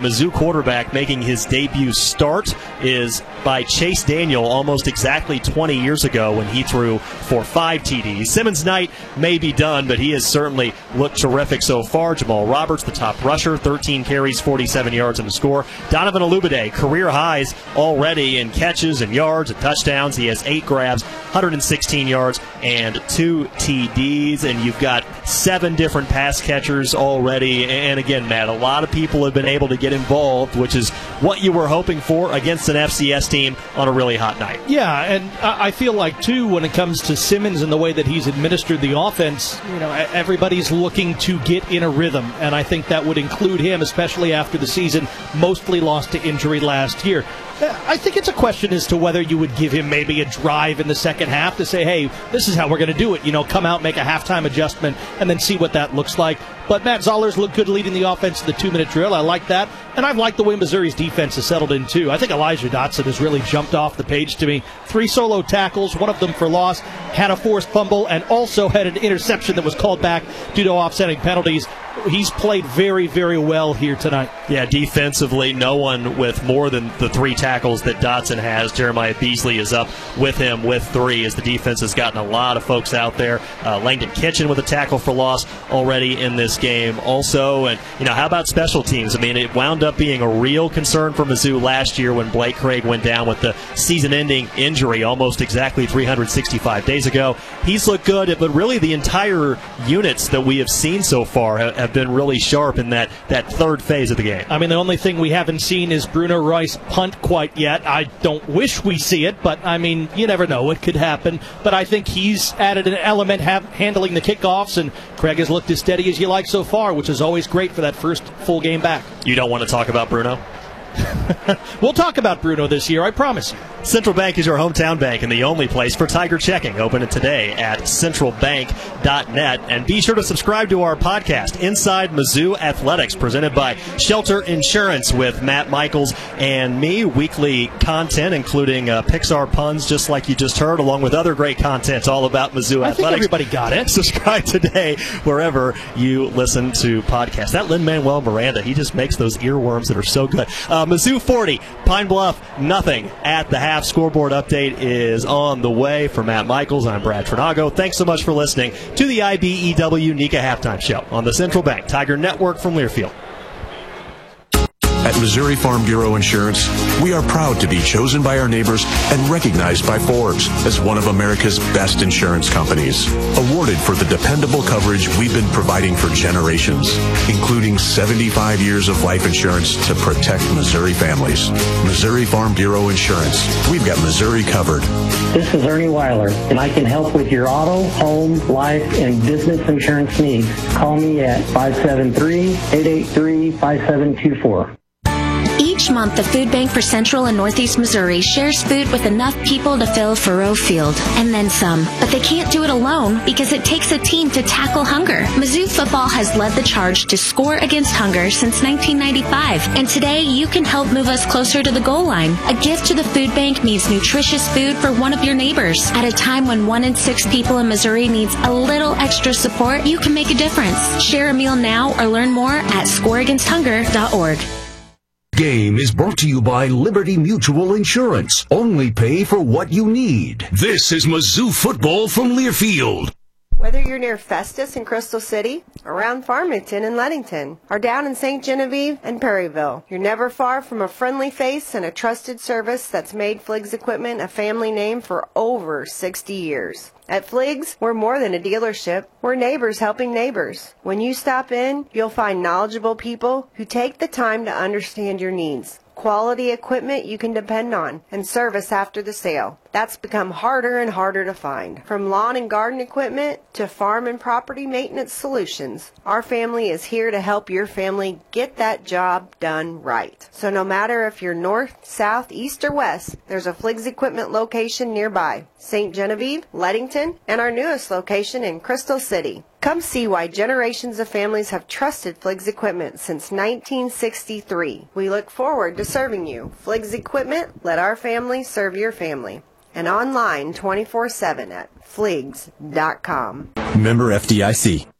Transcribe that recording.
Mizzou quarterback making his debut start is by Chase Daniel almost exactly 20 years ago when he threw for 5 TDs. Simmons Knight may be done, but he has certainly looked terrific so far. Jamal Roberts, the top rusher, 13 carries, 47 yards and a score. Donovan Olubade, career highs already in catches and yards and touchdowns. He has 8 grabs, 116 yards, and 2 TDs. And you've got 7 different pass catchers already. And again, Matt, a lot of people have been able to get involved, which is what you were hoping for against an FCS team on a really hot night. Yeah, and I feel like, too, when it comes to Simmons and the way that he's administered the offense, everybody's looking to get in a rhythm, and I think that would include him, especially after the season mostly lost to injury last year. I think it's a question as to whether you would give him maybe a drive in the second half to say, hey, this is how we're going to do it. Come out, make a halftime adjustment, and then see what that looks like. But Matt Zoller's looked good leading the offense in the 2-minute drill. I like that. And I've liked the way Missouri's defense has settled in, too. I think Elijah Dotson has really jumped off the page to me. 3 solo tackles, one of them for loss, had a forced fumble, and also had an interception that was called back due to offsetting penalties. He's played very, very well here tonight. Yeah, defensively, no one with more than the 3 tackles that Dotson has. Jeremiah Beasley is up with him with 3 as the defense has gotten a lot of folks out there. Langdon Kitchen with a tackle for loss already in this game also. And, how about special teams? I mean, it wound up being a real concern for Mizzou last year when Blake Craig went down with the season-ending injury almost exactly 365 days ago. He's looked good, but really the entire units that we have seen so far have been really sharp in that third phase of the game. I mean, the only thing we haven't seen is Bruno Rice punt quite yet. I don't wish we see it, but, you never know. It could happen. But I think he's added an element handling the kickoffs, and Craig has looked as steady as you like so far, which is always great for that first full game back. You don't want to talk about Bruno? We'll talk about Bruno this year, I promise you. Central Bank is your hometown bank and the only place for Tiger checking. Open it today at centralbank.net. And be sure to subscribe to our podcast, Inside Mizzou Athletics, presented by Shelter Insurance with Matt Michaels and me. Weekly content, including Pixar puns, just like you just heard, along with other great content all about Mizzou Athletics. I think everybody got it. Subscribe today wherever you listen to podcasts. That Lin-Manuel Miranda, he just makes those earworms that are so good. Mizzou 40, Pine Bluff nothing at the half. Scoreboard update is on the way. For Matt Michaels, I'm Brad Trinago. Thanks so much for listening to the IBEW NECA Halftime Show on the Central Bank Tiger Network from Learfield. At Missouri Farm Bureau Insurance, we are proud to be chosen by our neighbors and recognized by Forbes as one of America's best insurance companies. Awarded for the dependable coverage we've been providing for generations, including 75 years of life insurance to protect Missouri families. Missouri Farm Bureau Insurance. We've got Missouri covered. This is Ernie Weiler, and I can help with your auto, home, life, and business insurance needs. Call me at 573-883-5724. Each month, the Food Bank for Central and Northeast Missouri shares food with enough people to fill Faroe Field, and then some. But they can't do it alone because it takes a team to tackle hunger. Mizzou football has led the charge to score against hunger since 1995, and today you can help move us closer to the goal line. A gift to the Food Bank means nutritious food for one of your neighbors. At a time when 1 in 6 people in Missouri needs a little extra support, you can make a difference. Share a meal now or learn more at scoreagainsthunger.org. Game is brought to you by Liberty Mutual Insurance. Only pay for what you need. This is Mizzou football from Learfield. Whether you're near Festus in Crystal City, around Farmington and Leadington, or down in St. Genevieve and Perryville, you're never far from a friendly face and a trusted service that's made Fliggs Equipment a family name for over 60 years. At Fliggs, we're more than a dealership. We're neighbors helping neighbors. When you stop in, you'll find knowledgeable people who take the time to understand your needs. Quality equipment you can depend on, and service after the sale. That's become harder and harder to find. From lawn and garden equipment to farm and property maintenance solutions, our family is here to help your family get that job done right. So no matter if you're north, south, east, or west, there's a Fliggs Equipment location nearby. St. Genevieve, Leadington, and our newest location in Crystal City. Come see why generations of families have trusted Fliggs Equipment since 1963. We look forward to serving you. Fliggs Equipment, let our family serve your family. And online 24/7 at fliggs.com. Member FDIC.